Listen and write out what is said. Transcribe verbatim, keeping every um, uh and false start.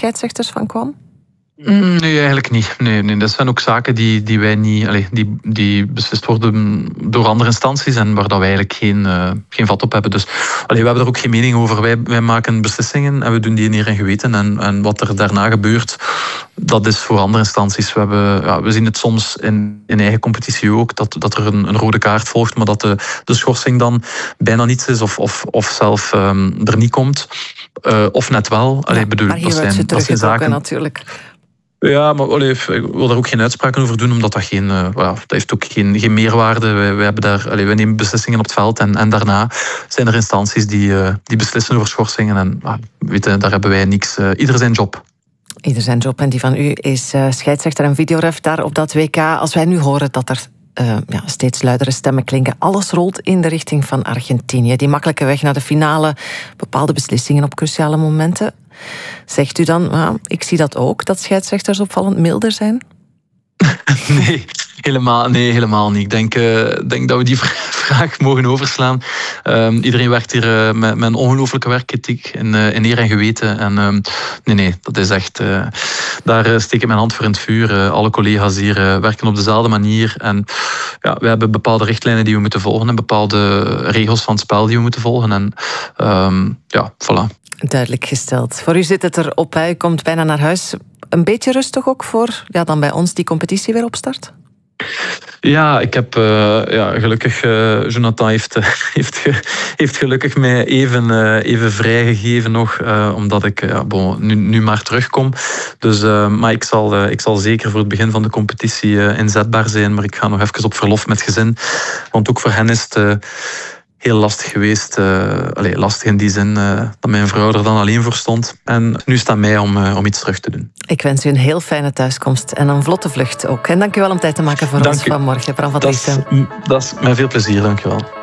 scheidsrechters van kwam? Nee, eigenlijk niet. Nee, nee. Dat zijn ook zaken die, die wij niet, allez, die, die beslist worden door andere instanties en waar dat wij eigenlijk geen, uh, geen vat op hebben. Dus allez, we hebben er ook geen mening over. Wij, wij maken beslissingen en we doen die in eer en geweten. En, en wat er daarna gebeurt, dat is voor andere instanties. We, hebben, ja, we zien het soms in, in eigen competitie ook, dat, dat er een, een rode kaart volgt, maar dat de, de schorsing dan bijna niets is of, of, of zelf um, er niet komt. Uh, of net wel. Allee, Ja, bedoel, maar hier dat werd zijn, ze dat zijn zaken natuurlijk. Ja, maar allee, ik wil daar ook geen uitspraken over doen, omdat dat geen, uh, well, dat heeft ook geen, geen meerwaarde. Wij, wij, hebben daar, allee, wij nemen beslissingen op het veld en, en daarna zijn er instanties die, uh, die beslissen over schorsingen. En uh, weet je, daar hebben wij niks. Uh, ieder zijn job. Ieder zijn job en die van u is uh, scheidsrechter en videoref daar op dat W K. Als wij nu horen dat er uh, ja, steeds luidere stemmen klinken, alles rolt in de richting van Argentinië. Die makkelijke weg naar de finale, bepaalde beslissingen op cruciale momenten. Zegt u dan, nou, ik zie dat ook, dat scheidsrechters opvallend milder zijn? Nee, helemaal, nee, helemaal niet. Ik denk, uh, denk dat we die vraag mogen overslaan. Um, iedereen werkt hier uh, met, met een ongelooflijke werkethiek in, uh, in eer en geweten. En, um, nee, nee, dat is echt... Uh, daar uh, steek ik mijn hand voor in het vuur. Uh, alle collega's hier uh, werken op dezelfde manier. En ja, we hebben bepaalde richtlijnen die we moeten volgen en bepaalde regels van het spel die we moeten volgen. En um, ja, voilà. Duidelijk gesteld. Voor u zit het erop, hè. U komt bijna naar huis. Een beetje rustig ook voor ja, dan bij ons die competitie weer opstart? Ja, ik heb uh, ja, gelukkig, uh, Jonathan heeft, uh, heeft, ge, heeft gelukkig mij even, uh, even vrijgegeven nog, uh, omdat ik uh, bon, nu, nu maar terugkom. Dus, uh, maar ik zal, uh, ik zal zeker voor het begin van de competitie uh, inzetbaar zijn, maar ik ga nog even op verlof met gezin. Want ook voor hen is het... Uh, heel lastig geweest. Uh, allez, lastig in die zin uh, dat mijn vrouw er dan alleen voor stond. En nu is het aan mij om, uh, om iets terug te doen. Ik wens u een heel fijne thuiskomst en een vlotte vlucht ook. En dank u wel om tijd te maken voor dank ons u. vanmorgen, Bram van Driessen. Dat is met veel plezier, dank u wel.